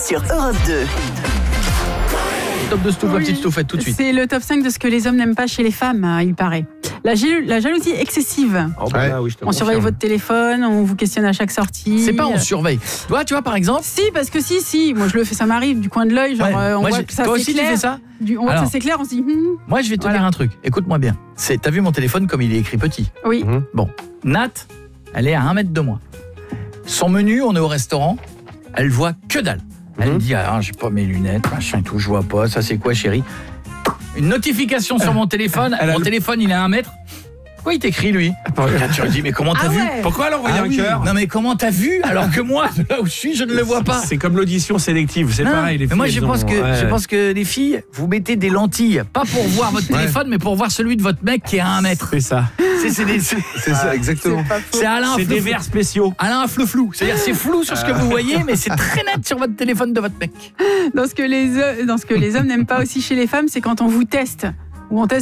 sur Europe 2. Top de Stouff, la petite Stouffette, tout de suite. C'est le top 5 de ce que les hommes n'aiment pas chez les femmes, il paraît. La jalousie excessive. On surveille votre téléphone, on vous questionne à chaque sortie. C'est pas on surveille. Toi, tu vois, par exemple. Si, parce que si. Moi, je le fais, ça m'arrive du coin de l'œil. Genre, on voit que ça toi c'est aussi, clair. tu fais ça On voit que ça c'est clair, on se dit. Moi, je vais te dire un truc. Écoute-moi bien. T'as vu mon téléphone comme il est écrit petit? Oui. Bon. Nat, elle est à 1 mètre de moi. Son menu, on est au restaurant. Elle voit que dalle. Elle me dit, j'ai pas mes lunettes, machin et tout, je vois pas. Ça, c'est quoi, chérie? Une notification sur mon téléphone. Mon téléphone, il est à 1 mètre. Pourquoi il t'écrit, lui? Tu lui dis, mais comment t'as vu? Pourquoi elle envoie un cœur? Non, mais comment t'as vu? Alors que moi, là où je suis, je ne le vois pas. C'est comme l'audition sélective, c'est pareil. Les filles, moi, je pense que les filles, vous mettez des lentilles, pas pour voir votre téléphone, mais pour voir celui de votre mec qui est à 1 mètre. C'est ça. C'est ça, exactement. C'est Alain. C'est des verres spéciaux. Alain flou. C'est-à-dire, c'est flou sur ce que vous voyez, mais c'est très net sur votre téléphone de votre mec. Dans ce que les hommes n'aiment pas aussi chez les femmes, c'est quand on vous teste. Ou on teste